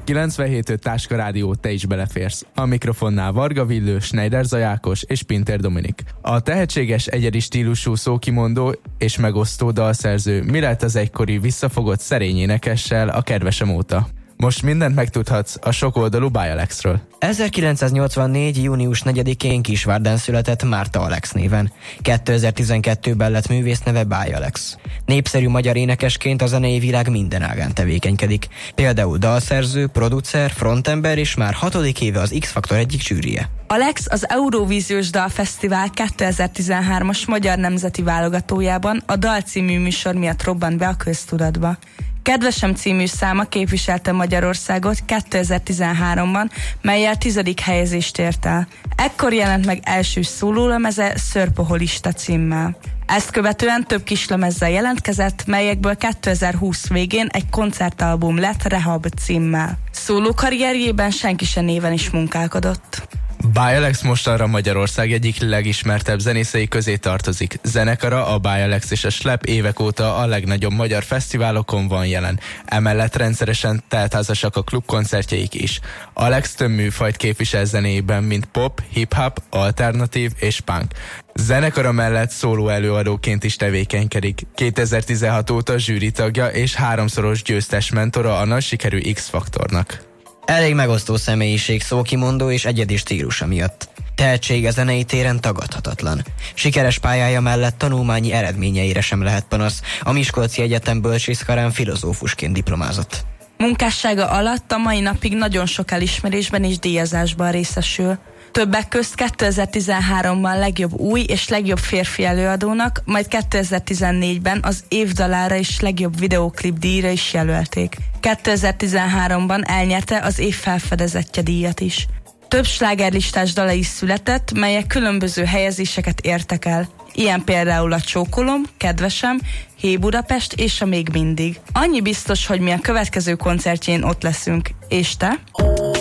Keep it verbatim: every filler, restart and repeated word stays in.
kilencvenhét öt Táska Rádió, te is beleférsz. A mikrofonnál Varga Villő, Schneider Zajákos és Pinter Dominik. A tehetséges, egyedi stílusú, szókimondó és megosztó dalszerző mi lett az egykori visszafogott szerény énekessel a Kedvesem óta? Most mindent megtudhatsz a sokoldalú By Alexről. ezerkilencszáznyolcvannégy. június negyedikén Kisvárdán született Márta Alex néven. kétezer-tizenkettőben lett művészneve By Alex. Népszerű magyar énekesként a zenei világ minden ágán tevékenykedik. Például dalszerző, producer, frontember és már hatodik éve az X-Faktor egyik zsűrije. Alex az Eurovíziós Dalfesztivál kétezer-tizenhármas magyar nemzeti válogatójában a Dal című műsor miatt robbant be a köztudatba. Kedvesem című száma képviselte Magyarországot kétezer-tizenháromban, mellyel tizedik helyezést ért el. Ekkor jelent meg első szólólemeze Szörpoholista címmel. Ezt követően több kislemezzel jelentkezett, melyekből kétezer-húsz végén egy koncertalbum lett Rehab címmel. Szólókarrierjében senki sem néven is munkálkodott. By Alex mostanra Magyarország egyik legismertebb zenészei közé tartozik. Zenekara, a By Alex és a Slep évek óta a legnagyobb magyar fesztiválokon van jelen. Emellett rendszeresen teltházasak a klubkoncertjeik is. Alex több műfajt képvisel zenéjében, mint pop, hip-hop, alternatív és punk. Zenekara mellett szóló előadóként is tevékenykedik. kétezer-tizenhat óta zsűritagja és háromszoros győztes mentora a nagy sikerű X-Faktornak. Elég megosztó személyiség, szókimondó és egyedi stílusa miatt. Tehetsége zenei téren tagadhatatlan. Sikeres pályája mellett tanulmányi eredményeire sem lehet panasz. A Miskolci Egyetem bölcsészkarán filozófusként diplomázott. Munkássága alatt a mai napig nagyon sok elismerésben és díjazásban részesül. Többek közt kétezer-tizenháromban legjobb új és legjobb férfi előadónak, majd kétezer-tizennégyben az évdalára és legjobb videóklip díjra is jelölték. kétezer-tizenháromban elnyerte az év felfedezettje díjat is. Több slágerlistás dala is született, melyek különböző helyezéseket értek el. Ilyen például a Csókolom, Kedvesem, Hé Budapest és a Még mindig. Annyi biztos, hogy mi a következő koncertjén ott leszünk. És te?